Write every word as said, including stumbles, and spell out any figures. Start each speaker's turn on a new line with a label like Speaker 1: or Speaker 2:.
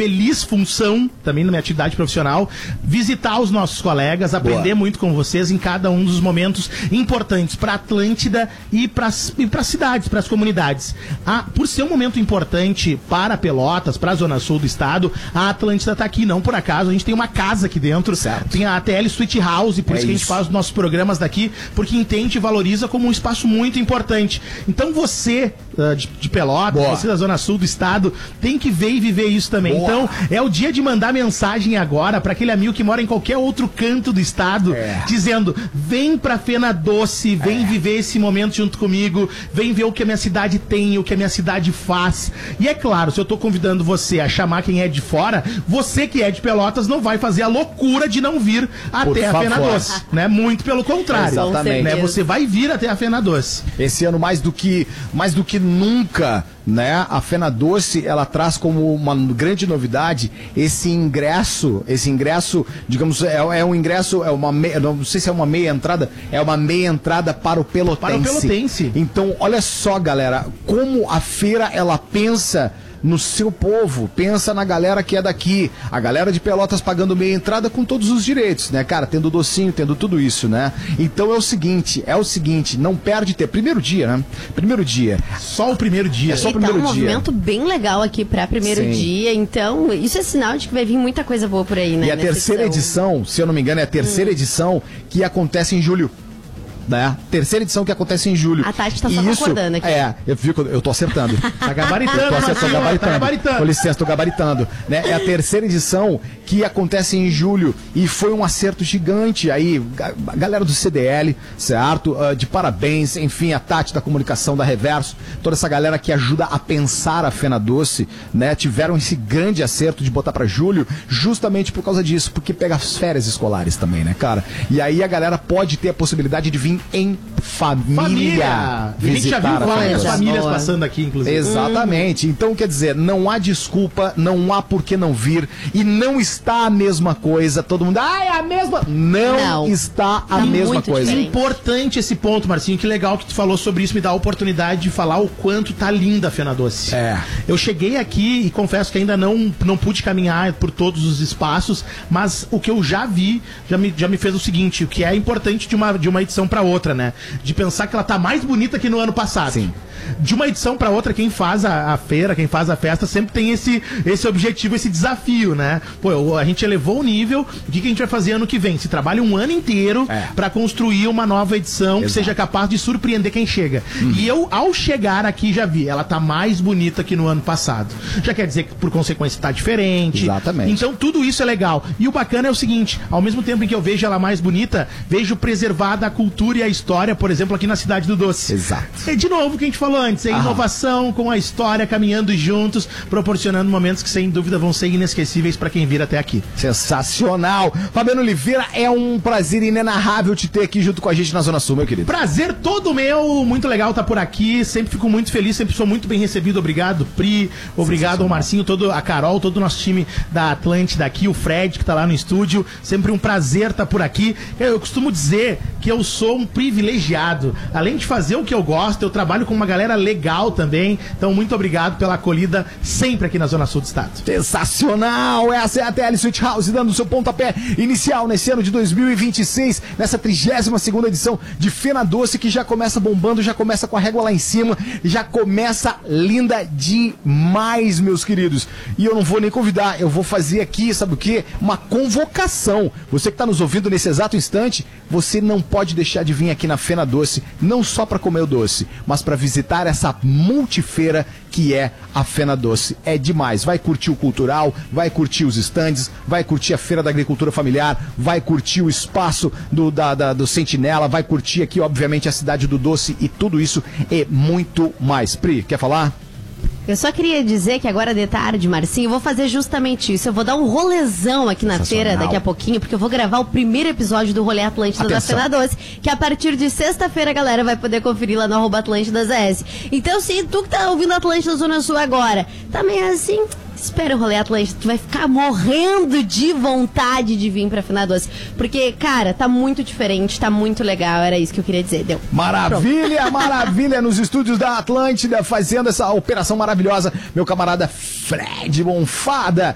Speaker 1: feliz função, também na minha atividade profissional, visitar os nossos colegas, aprender Boa. muito com vocês em cada um dos momentos importantes para Atlântida e para as cidades, para as comunidades. Ah, por ser um momento importante para Pelotas, para a Zona Sul do estado, a Atlântida está aqui, não por acaso, a gente tem uma casa aqui dentro, certo. Tem a A T L Suite House, por é isso que a gente faz os nossos programas daqui, porque entende e valoriza como um espaço muito importante. Então você, uh, de, de Pelotas, Boa. você da Zona Sul do estado, tem que ver e viver isso também. Boa. Então, é o dia de mandar mensagem agora para aquele amigo que mora em qualquer outro canto do estado, é. dizendo, vem pra Fena Doce, vem é. viver esse momento junto comigo, vem ver o que a minha cidade tem, o que a minha cidade faz. E é claro, se eu tô convidando você a chamar quem é de fora, você que é de Pelotas não vai fazer a loucura de não vir
Speaker 2: Por
Speaker 1: até
Speaker 2: favor.
Speaker 1: a Fena Doce, né? Muito pelo contrário.
Speaker 2: Exatamente.
Speaker 1: Né? Você vai vir até a Fena Doce.
Speaker 2: Esse ano, mais do que, mais do que nunca, né? A Fena Doce, ela traz como uma grande novidade esse ingresso, esse ingresso, digamos, é, é um ingresso, é uma meia, não sei se é uma meia entrada, é uma meia entrada para o Pelotense.
Speaker 1: Para o Pelotense.
Speaker 2: Então, olha só, galera, como a feira, ela pensa no seu povo, pensa na galera que é daqui, a galera de Pelotas pagando meia entrada com todos os direitos, né, cara, tendo docinho, tendo tudo isso, né, então é o seguinte, é o seguinte, não perde ter, primeiro dia, né, primeiro dia.
Speaker 1: Só o primeiro dia.
Speaker 2: É só o
Speaker 3: e
Speaker 2: primeiro
Speaker 3: tá um
Speaker 2: dia.
Speaker 3: movimento bem legal aqui pra primeiro Sim. dia, então isso é sinal de que vai vir muita coisa boa por aí, né.
Speaker 2: E a terceira edição. edição, se eu não me engano, é a terceira hum. edição que acontece em julho. Né? Terceira edição que acontece em julho.
Speaker 3: A Tati tá só
Speaker 2: isso,
Speaker 3: concordando aqui.
Speaker 2: É, eu fico, eu tô acertando.
Speaker 1: Tá gabaritando,
Speaker 2: eu tô, acertando, tô gabaritando.
Speaker 1: Tá gabaritando.
Speaker 2: Com licença, tô gabaritando. Né? É a terceira edição que acontece em julho e foi um acerto gigante aí, a galera do C D L, certo? Uh, de parabéns, enfim, a Tati da comunicação da Reverso, toda essa galera que ajuda a pensar a Fena Doce, né? Tiveram esse grande acerto de botar pra julho, justamente por causa disso, porque pega as férias escolares também, né, cara? E aí a galera pode ter a possibilidade de vir em família.
Speaker 1: Família! A gente já viu várias famílias boa. passando aqui, inclusive.
Speaker 2: Exatamente. Hum. Então, quer dizer, não há desculpa, não há por que não vir, e não está a mesma coisa. Todo mundo, ah, é a mesma. Não, não. está a é mesma coisa.
Speaker 1: É importante esse ponto, Marcinho. Que legal que tu falou sobre isso. Me dá a oportunidade de falar o quanto tá linda a Fena Doce.
Speaker 2: É.
Speaker 1: Eu cheguei aqui e confesso que ainda não, não pude caminhar por todos os espaços, mas o que eu já vi já me, já me fez o seguinte, o que é importante de uma, de uma edição para outra, né? De pensar que ela tá mais bonita que no ano passado.
Speaker 2: Sim.
Speaker 1: De uma edição para outra, quem faz a, a feira, quem faz a festa, sempre tem esse, esse objetivo, esse desafio, né? Pô, a gente elevou o nível, o que, que a gente vai fazer ano que vem? Se trabalha um ano inteiro é. para construir uma nova edição Exato. que seja capaz de surpreender quem chega. Hum. E eu, ao chegar aqui, já vi, ela tá mais bonita que no ano passado. Já quer dizer que, por consequência, tá diferente.
Speaker 2: Exatamente.
Speaker 1: Então, tudo isso é legal. E o bacana é o seguinte, ao mesmo tempo em que eu vejo ela mais bonita, vejo preservada a cultura e a história, por exemplo, aqui na Cidade do Doce.
Speaker 2: Exato.
Speaker 1: É de novo o que a gente falou antes, é ah. inovação com a história, caminhando juntos, proporcionando momentos que sem dúvida vão ser inesquecíveis para quem vir até aqui.
Speaker 2: Sensacional! Fabiano Oliveira, é um prazer inenarrável te ter aqui junto com a gente na Zona Sul, meu querido.
Speaker 1: Prazer todo meu, muito legal estar por aqui, sempre fico muito feliz, sempre sou muito bem recebido, obrigado Pri, obrigado ao Marcinho, todo, a Carol, todo o nosso time da Atlântida aqui, o Fred que tá lá no estúdio, sempre um prazer estar por aqui. Eu costumo dizer que eu sou um privilegiado, além de fazer o que eu gosto, eu trabalho com uma galera legal também, então muito obrigado pela acolhida sempre aqui na Zona Sul do estado.
Speaker 2: Sensacional! Essa é a A T L Suite House dando o seu pontapé inicial nesse ano de dois mil e vinte e seis, nessa trigésima segunda edição de Fena Doce, que já começa bombando, já começa com a régua lá em cima, já começa linda demais, meus queridos. E eu não vou nem convidar, eu vou fazer aqui, sabe o quê? Uma convocação. Você que está nos ouvindo nesse exato instante, você não pode deixar de vir aqui na Fena Doce, não só para comer o doce, mas para visitar essa multifeira que é a Fena Doce. É demais, vai curtir o cultural, vai curtir os estandes, vai curtir a Feira da Agricultura Familiar, vai curtir o espaço do, da, da, do Sentinela, vai curtir aqui, obviamente, a Cidade do Doce e tudo isso e muito mais. Pri, quer falar?
Speaker 3: Eu só queria dizer que agora de tarde, Marcinho, eu vou fazer justamente isso. Eu vou dar um rolezão aqui na feira daqui a pouquinho, porque eu vou gravar o primeiro episódio do Rolê Atlântida da Fena Doce, que a partir de sexta-feira a galera vai poder conferir lá no arroba Atlântida Z S. Então, se tu que tá ouvindo Atlântida Zona Sul agora, também é assim... Espera o Rolê Atlântida, tu vai ficar morrendo de vontade de vir pra Fena Doce. Porque, cara, tá muito diferente, tá muito legal. Era isso que eu queria dizer. Deu.
Speaker 2: Maravilha, Pronto. maravilha. Nos estúdios da Atlântida, fazendo essa operação maravilhosa. Meu camarada Fred Bonfada.